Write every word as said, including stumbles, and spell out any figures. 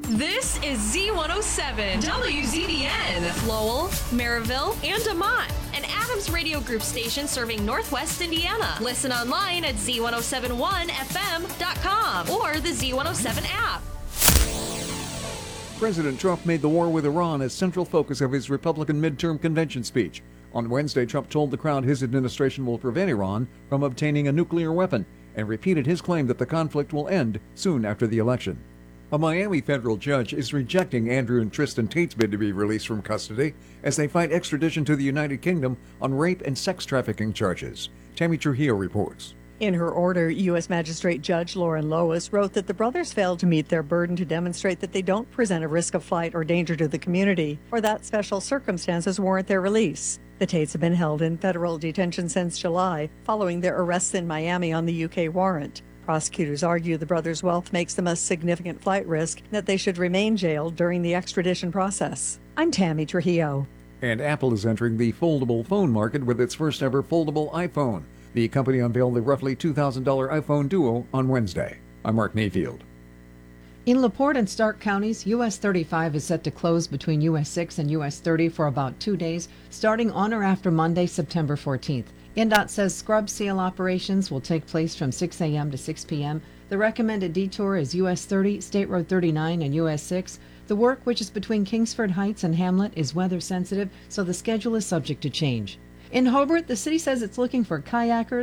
This is Z one oh seven, W Z B N, Lowell, Maryville, and Amont, an Adams Radio Group station serving Northwest Indiana. Listen online at Z ten seventy-one F M dot com or the Z one oh seven app. President Trump made the war with Iran a central focus of his Republican midterm convention speech. On Wednesday, Trump told the crowd his administration will prevent Iran from obtaining a nuclear weapon and repeated his claim that the conflict will end soon after the election. A Miami federal judge is rejecting Andrew and Tristan Tate's bid to be released from custody as they fight extradition to the United Kingdom on rape and sex trafficking charges. Tammy Trujillo reports. In her order, U S Magistrate Judge Lauren Lois wrote that the brothers failed to meet their burden to demonstrate that they don't present a risk of flight or danger to the community, or that special circumstances warrant their release. The Tates have been held in federal detention since July, following their arrests in Miami on the U K warrant. Prosecutors argue the brothers' wealth makes them a significant flight risk, and that they should remain jailed during the extradition process. I'm Tammy Trujillo. And Apple is entering the foldable phone market with its first ever foldable iPhone. The company unveiled the roughly two thousand dollars iPhone Duo on Wednesday. I'm Mark Mayfield. In LaPorte and Stark counties, U S thirty-five is set to close between U S six and U S thirty for about two days, starting on or after Monday, September fourteenth. N D O T says scrub seal operations will take place from six a.m. to six p.m. The recommended detour is U S thirty, State Road thirty-nine, and U S six. The work, which is between Kingsford Heights and Hamlet, is weather sensitive, so the schedule is subject to change. In Hobart, the city says it's looking for kayakers